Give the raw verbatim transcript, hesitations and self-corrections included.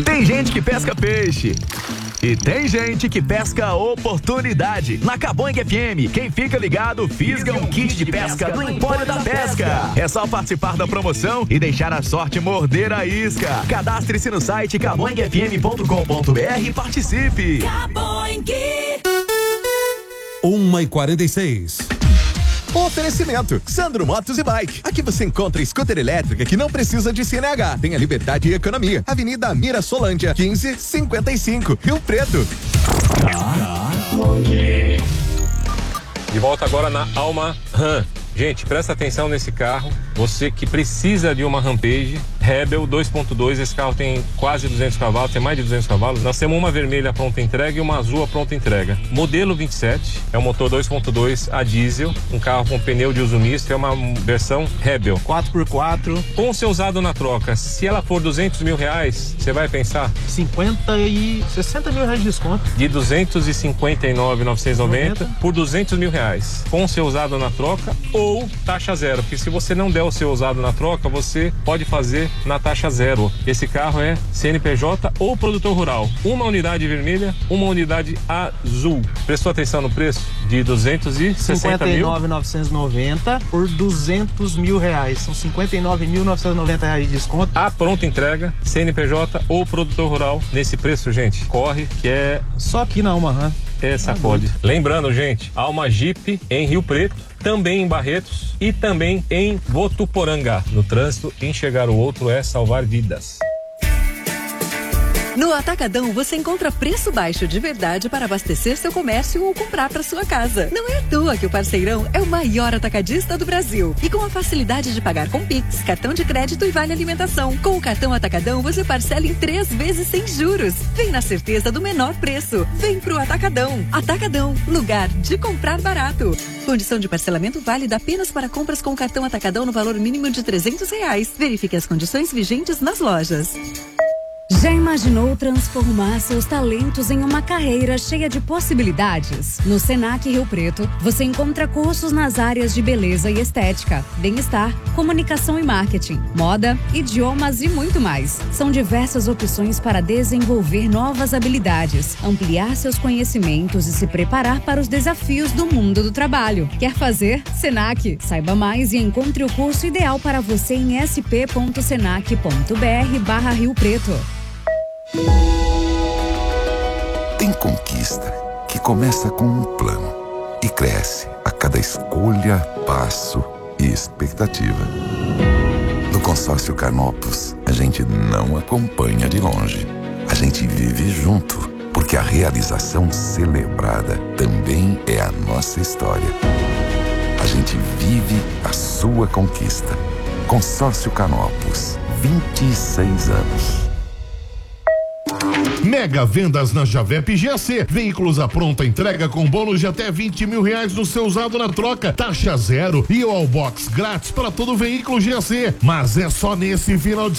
Tem gente que pesca peixe e tem gente que pesca oportunidade. Na Caboing F M, quem fica ligado fisga um kit de pesca do Empório da Pesca. É só participar da promoção e deixar a sorte morder a isca. Cadastre-se no site caboing f m ponto com ponto b r e participe. Caboing. uma e quarenta e seis. Oferecimento Sandro Motos e Bike. Aqui você encontra scooter elétrica que não precisa de C N H. Tem a liberdade e economia. Avenida Mira Solândia, quinze cinquenta e cinco, Rio Preto. De volta agora na Alma Ram. Gente, presta atenção nesse carro. Você que precisa de uma Rampage Rebel dois ponto dois, esse carro tem quase duzentos cavalos, tem mais de duzentos cavalos. Nós temos uma vermelha pronta entrega e uma azul pronta entrega. Modelo vinte e sete, é um motor dois ponto dois a diesel, um carro com pneu de uso misto, é uma versão Rebel. quatro por quatro. Com o seu usado na troca, se ela for duzentos mil reais, você vai pensar? cinquenta e sessenta mil reais de desconto. De duzentos e cinquenta e nove mil novecentos e noventa por duzentos mil reais. Com o seu usado na troca ou taxa zero, porque se você não der o seu usado na troca, você pode fazer na taxa zero. Esse carro é C N P J ou produtor rural. Uma unidade vermelha, uma unidade azul. Prestou atenção no preço? De duzentos e sessenta cinquenta e nove mil? mil novecentos e noventa por duzentos mil reais. São cinquenta e nove mil novecentos e noventa reais de desconto. A pronta entrega, C N P J ou produtor rural. Nesse preço, gente, corre que é... Só aqui na Alma Ram. É, sacode. Ah, lembrando, gente, Alma Jeep em Rio Preto, também em Barretos e também em Votuporanga. No trânsito, enxergar o outro é salvar vidas. No Atacadão você encontra preço baixo de verdade para abastecer seu comércio ou comprar para sua casa. Não é à toa que o Parceirão é o maior atacadista do Brasil. E com a facilidade de pagar com Pix, cartão de crédito e vale alimentação. Com o cartão Atacadão você parcela em três vezes sem juros. Vem na certeza do menor preço. Vem pro Atacadão. Atacadão, lugar de comprar barato. Condição de parcelamento válida apenas para compras com o cartão Atacadão no valor mínimo de trezentos reais. Verifique as condições vigentes nas lojas. Já imaginou transformar seus talentos em uma carreira cheia de possibilidades? No Senac Rio Preto, você encontra cursos nas áreas de beleza e estética, bem-estar, comunicação e marketing, moda, idiomas e muito mais. São diversas opções para desenvolver novas habilidades, ampliar seus conhecimentos e se preparar para os desafios do mundo do trabalho. Quer fazer? Senac. Saiba mais e encontre o curso ideal para você em s p ponto senac ponto b r barra Rio Preto. Tem conquista que começa com um plano e cresce a cada escolha, passo e expectativa. No consórcio Canopus, a gente não acompanha de longe. A gente vive junto, porque a realização celebrada também é a nossa história. A gente vive a sua conquista. Consórcio Canopus, vinte e seis anos. Mega vendas na Javep G A C. Veículos à pronta entrega com bônus de até vinte mil reais no seu usado na troca. Taxa zero e o All Box grátis para todo veículo G A C. Mas é só nesse final de